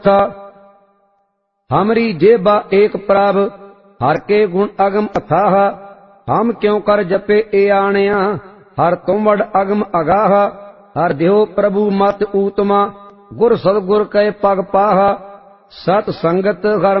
था। हमरी जेबा एक प्रभ, हर के गुण अगम अथाह। हम क्यों कर जपे ए आणिया, हर तुम वड अगम अगाह। हर देहो प्रभु मत ऊतमा, गुर सदगुर कै पग पाहा। सत संगत हर